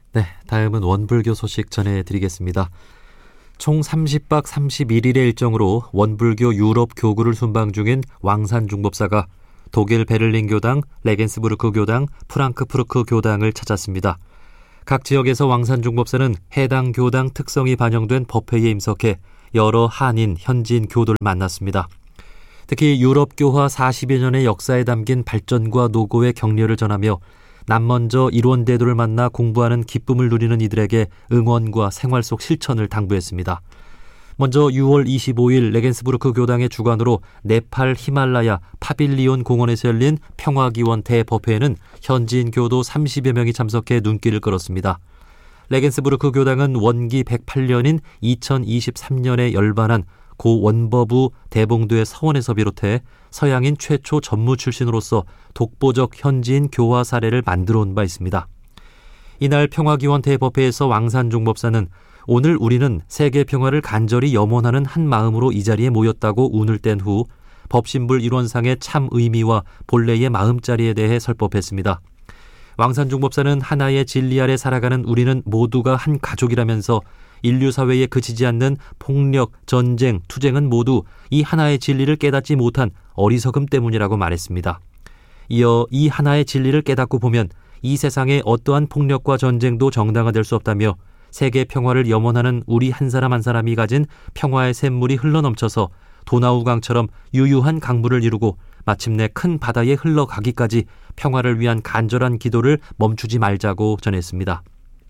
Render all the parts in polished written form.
네, 다음은 원불교 소식 전해드리겠습니다. 총 30박 31일의 일정으로 원불교 유럽 교구를 순방 중인 왕산 중법사가 독일 베를린 교당, 레겐스부르크 교당, 프랑크푸르크 교당을 찾았습니다. 각 지역에서 왕산 중법사는 해당 교당 특성이 반영된 법회에 임석해 여러 한인, 현지인 교도를 만났습니다. 특히 유럽 교화 40여 년의 역사에 담긴 발전과 노고의 격려를 전하며 남먼저 일원대도를 만나 공부하는 기쁨을 누리는 이들에게 응원과 생활 속 실천을 당부했습니다. 먼저 6월 25일 레겐스부르크 교당의 주관으로 네팔 히말라야 파빌리온 공원에서 열린 평화기원 대법회에는 현지인 교도 30여 명이 참석해 눈길을 끌었습니다. 레겐스부르크 교당은 원기 108년인 2023년에 열반한 고 원버부 대봉도의 서원에서 비롯해 서양인 최초 전무 출신으로서 독보적 현지인 교화 사례를 만들어 온 바 있습니다. 이날 평화기원 대법회에서 왕산 중법사는 오늘 우리는 세계 평화를 간절히 염원하는 한 마음으로 이 자리에 모였다고 운을 뗀 후 법신불 일원상의 참 의미와 본래의 마음자리에 대해 설법했습니다. 왕산 중법사는 하나의 진리 아래 살아가는 우리는 모두가 한 가족이라면서 인류 사회에 그치지 않는 폭력, 전쟁, 투쟁은 모두 이 하나의 진리를 깨닫지 못한 어리석음 때문이라고 말했습니다. 이어 이 하나의 진리를 깨닫고 보면 이 세상의 어떠한 폭력과 전쟁도 정당화될 수 없다며 세계 평화를 염원하는 우리 한 사람 한 사람이 가진 평화의 샘물이 흘러넘쳐서 도나우강처럼 유유한 강물을 이루고 마침내 큰 바다에 흘러가기까지 평화를 위한 간절한 기도를 멈추지 말자고 전했습니다.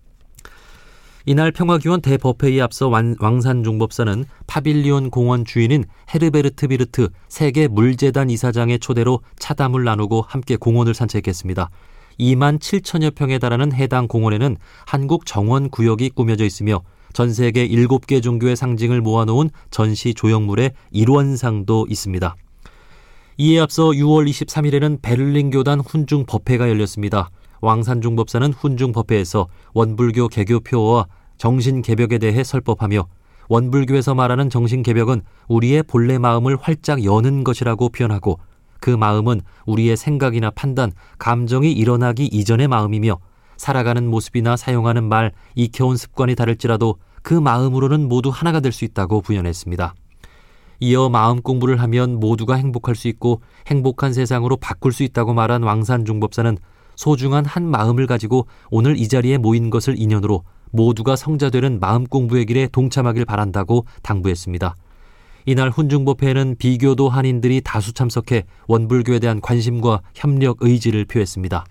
이날 평화기원 대법회에 앞서 왕산 중법사는 파빌리온 공원 주인인 헤르베르트 비르트 세계 물재단 이사장의 초대로 차담을 나누고 함께 공원을 산책했습니다. 2만 7천여 평에 달하는 해당 공원에는 한국 정원 구역이 꾸며져 있으며 전 세계 7개 종교의 상징을 모아놓은 전시 조형물의 일원상도 있습니다. 이에 앞서 6월 23일에는 베를린 교단 훈중 법회가 열렸습니다. 왕산 중법사는 훈중 법회에서 원불교 개교표어와 정신개벽에 대해 설법하며 원불교에서 말하는 정신개벽은 우리의 본래 마음을 활짝 여는 것이라고 표현하고 그 마음은 우리의 생각이나 판단, 감정이 일어나기 이전의 마음이며 살아가는 모습이나 사용하는 말, 익혀온 습관이 다를지라도 그 마음으로는 모두 하나가 될 수 있다고 부연했습니다. 이어 마음 공부를 하면 모두가 행복할 수 있고 행복한 세상으로 바꿀 수 있다고 말한 왕산 중법사는 소중한 한 마음을 가지고 오늘 이 자리에 모인 것을 인연으로 모두가 성자되는 마음 공부의 길에 동참하길 바란다고 당부했습니다. 이날 훈중법회에는 비교도 한인들이 다수 참석해 원불교에 대한 관심과 협력 의지를 표했습니다.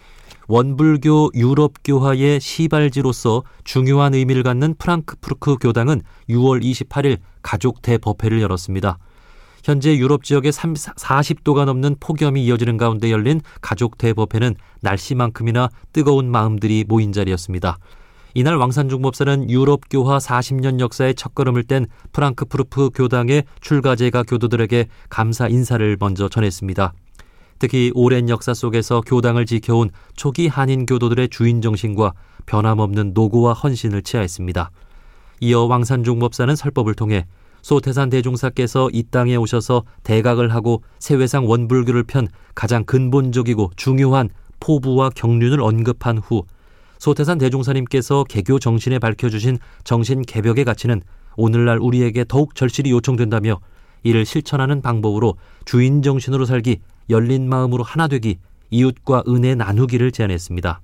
원불교 유럽 교화의 시발지로서 중요한 의미를 갖는 프랑크푸르크 교당은 6월 28일 가족 대법회를 열었습니다. 현재 유럽 지역에 40도가 넘는 폭염이 이어지는 가운데 열린 가족 대법회는 날씨만큼이나 뜨거운 마음들이 모인 자리였습니다. 이날 왕산 중법사는 유럽 교화 40년 역사의 첫걸음을 뗀 프랑크푸르크 교당의 출가제가 교도들에게 감사 인사를 먼저 전했습니다. 특히 오랜 역사 속에서 교당을 지켜온 초기 한인 교도들의 주인 정신과 변함없는 노고와 헌신을 치하했습니다. 이어 왕산 중법사는 설법을 통해 소태산 대종사께서 이 땅에 오셔서 대각을 하고 세회상 원불교를 편 가장 근본적이고 중요한 포부와 경륜을 언급한 후 소태산 대종사님께서 개교 정신에 밝혀주신 정신개벽의 가치는 오늘날 우리에게 더욱 절실히 요청된다며 이를 실천하는 방법으로 주인 정신으로 살기, 열린 마음으로 하나 되기, 이웃과 은혜 나누기를 제안했습니다.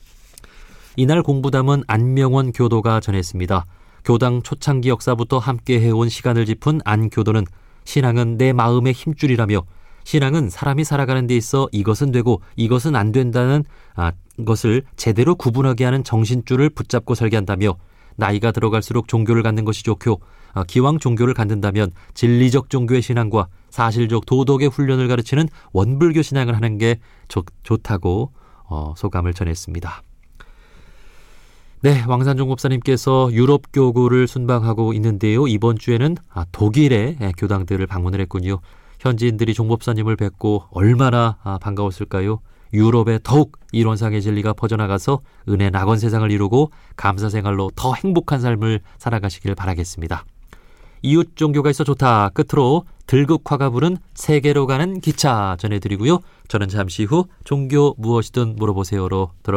이날 공부담은 안명원 교도가 전했습니다. 교당 초창기 역사부터 함께 해온 시간을 짚은 안 교도는 신앙은 내 마음의 힘줄이라며 신앙은 사람이 살아가는 데 있어 이것은 되고 이것은 안 된다는 것을 제대로 구분하게 하는 정신줄을 붙잡고 살게 한다며 나이가 들어갈수록 종교를 갖는 것이 좋고 기왕 종교를 갖는다면 진리적 종교의 신앙과 사실적 도덕의 훈련을 가르치는 원불교 신앙을 하는 게 좋다고 소감을 전했습니다. 네, 왕산 중법사님께서 유럽 교구를 순방하고 있는데요. 이번 주에는 독일의 교당들을 방문을 했군요. 현지인들이 종법사님을 뵙고 얼마나 반가웠을까요? 유럽에 더욱 일원상의 진리가 퍼져나가서 은혜 낙원 세상을 이루고 감사 생활로 더 행복한 삶을 살아가시길 바라겠습니다. 이웃 종교가 있어 좋다. 끝으로 들국화가 부른 세계로 가는 기차 전해드리고요. 저는 잠시 후 종교 무엇이든 물어보세요로 돌아오겠습니다.